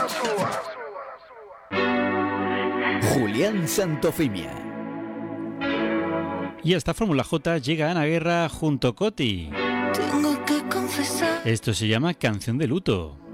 Julián Santofimia. Y hasta Fórmula J llega Ana Guerra junto a Coti. Tengo que confesar. Esto se llama Canción de Luto.